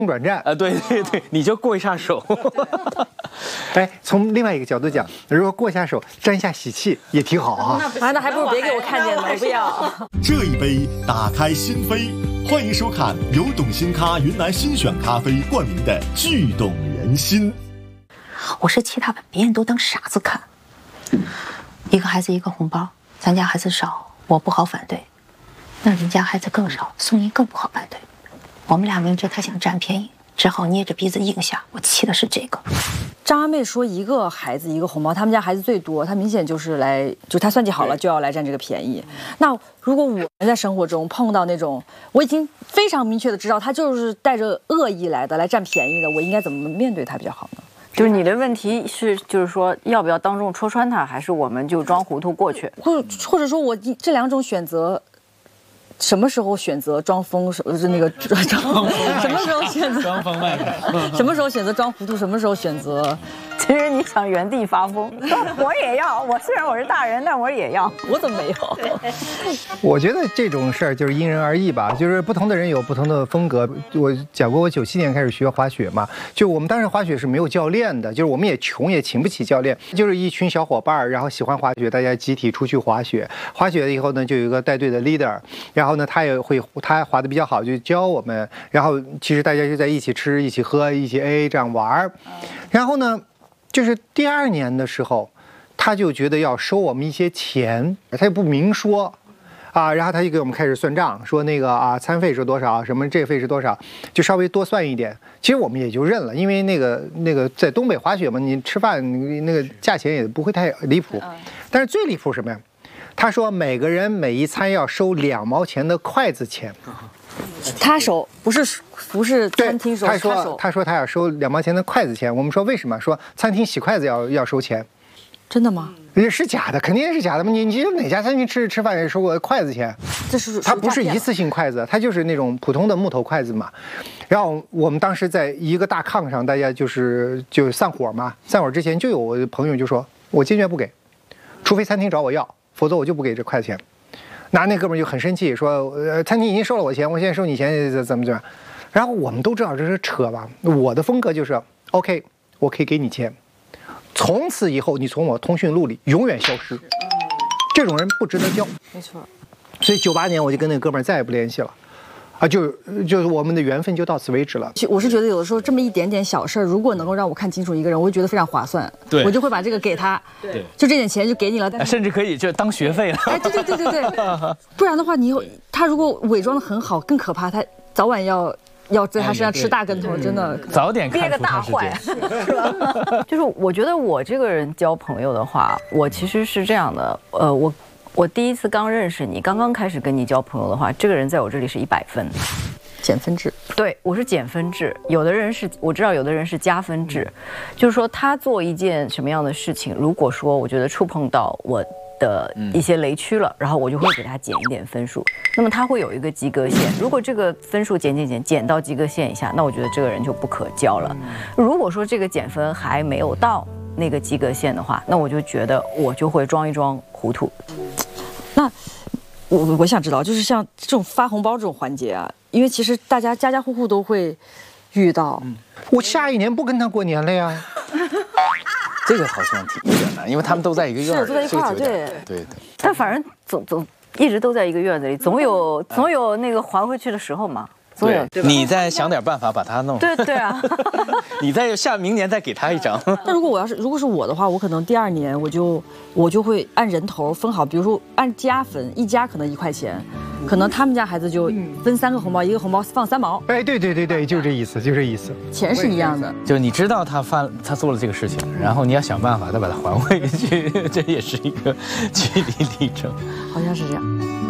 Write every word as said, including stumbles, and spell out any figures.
转站啊，对对对，你就过一下手。 哎，从另外一个角度讲，如果过一下手，沾一下喜气也挺好啊。 啊，那还不如别给我看见呢，我不要。 这一杯打开心扉，欢迎收看由董新咖云南新选咖啡冠名的《剧动人心》。 我是气他把别人都当傻子看。一个孩子一个红包，咱家孩子少，我不好反对；那人家孩子更少，宋英更不好反对。我们俩明知他想占便宜，只好捏着鼻子应下。我气的是这个。 张阿妹说一个孩子一个红包，他们家孩子最多，他明显就是来，就他算计好了就要来占这个便宜。那如果我们在生活中碰到那种我已经非常明确的知道他就是带着恶意来的，来占便宜的，我应该怎么面对他比较好呢？ 就是你的问题是，就是说要不要当众戳穿他，还是我们就装糊涂过去？ 或或者说我这两种选择。什么时候选择装疯？是那个装？什么时候选择装疯卖傻？ 什么时候选择装糊涂？什么时候选择？ 其实你想原地发疯，我也要。我虽然我是大人，但我也要。 我怎么没有？ 我觉得这种事儿就是因人而异吧，就是不同的人有不同的风格。我讲过，我九七年开始学滑雪嘛，就我们当时滑雪是没有教练的，就是我们也穷，也请不起教练，就是一群小伙伴，然后喜欢滑雪，大家集体出去滑雪。滑雪了以后呢，就有一个带队的 leader， 然后呢，他也会他滑得比较好，就教我们。然后其实大家就在一起吃、一起喝、一起 A A 这样玩儿。然后呢，就是第二年的时候，他就觉得要收我们一些钱，他也不明说。啊，然后他就给我们开始算账，说那个啊，餐费是多少，什么这费是多少，就稍微多算一点。其实我们也就认了，因为那个那个在东北滑雪嘛，你吃饭那个价钱也不会太离谱。但是最离谱什么呀？他说每个人每一餐要收两毛钱的筷子钱。 他收不是不是餐厅收， 他说他说他要收两毛钱的筷子钱。我们说为什么？说餐厅洗筷子要要收钱。 真的吗？ 是假的，肯定是假的嘛！你你哪家餐厅吃吃饭也收过筷子钱？ 这是它不是一次性筷子，它就是那种普通的木头筷子嘛。然后我们当时在一个大炕上，大家就是就散伙嘛。散伙之前就有我的朋友就说：“我坚决不给，除非餐厅找我要，否则我就不给这筷子钱。”那那哥们就很生气，说：“呃，餐厅已经收了我钱，我现在收你钱怎么怎么？”然后我们都知道这是扯吧。我的风格就是 OK， 我可以给你钱。从此以后，你从我通讯录里永远消失。这种人不值得交。 没错。 所以九八年我就跟那个哥们儿再也不联系了，啊，就就是我们的缘分就到此为止了。 我是觉得有的时候这么一点点小事儿，如果能够让我看清楚一个人，我会觉得非常划算。 对， 我就会把这个给他。 对， 就这点钱就给你了，但甚至可以就当学费了。 哎，对对对对对。不然的话，你他如果伪装的很好，更可怕，他早晚要。要在他身上吃大跟头，真的早点憋个大坏，是吧？就是我觉得我这个人交朋友的话，我其实是这样的，呃，我我第一次刚认识你，刚刚开始跟你交朋友的话，这个人在我这里是一百分， 减分制。 对，我是减分制。有的人是我知道，有的人是加分制，就是说他做一件什么样的事情，如果说我觉得触碰到我的一些雷区了，然后我就会给他减一点分数。那么他会有一个及格线，如果这个分数减减减减到及格线以下，那我觉得这个人就不可交了。如果说这个减分还没有到那个及格线的话，那我就觉得我就会装一装糊涂。 那我我想知道，就是像这种发红包这种环节啊，因为其实大家家家户户都会遇到。 嗯、我下一年不跟他过年了呀。 这个好像挺有点难，因为他们都在一个院儿， 都在一块儿，对对对。 但反正总总一直都在一个院子里，总有总有那个还回去的时候嘛，总有。 对，你再想点办法把他弄。 对对啊， 你再下明年再给他一张。 那如果我要是如果是我的话，我可能第二年我就我就会按人头分好，比如说按家分，一家可能一块钱。可能他们家孩子就分三个红包，一个红包放三毛。 哎，对对对对，就这意思，就这意思。 钱是一样的， 就你知道他犯他做了这个事情，然后你要想办法再把它还回去，这也是一个距离历程。 好像是这样。